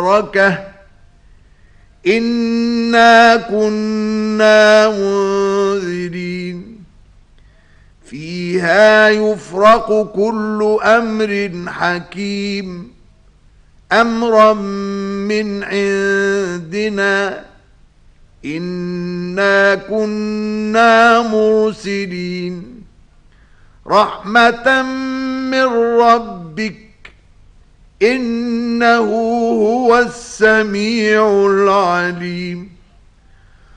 مباركة إنا كنا منذرين فيها يفرق كل أمر حكيم أمرا من عندنا إنا كنا مرسلين رحمة من ربك إنه هو السميع العليم